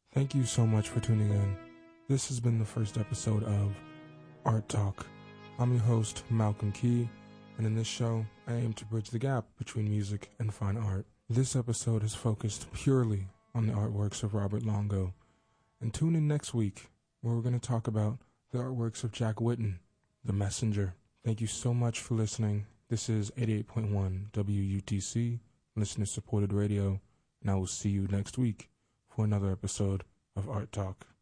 Thank you so much for tuning in. This has been the first episode of Art Talk. I'm your host, Malcolm Key, and in this show, I aim to bridge the gap between music and fine art. This episode is focused purely on the artworks of Robert Longo. And tune in next week, where we're going to talk about the artworks of Jack Whitten, The Messenger. Thank you so much for listening. This is 88.1 WUTC, listener-supported radio, and I will see you next week for another episode of Art Talk.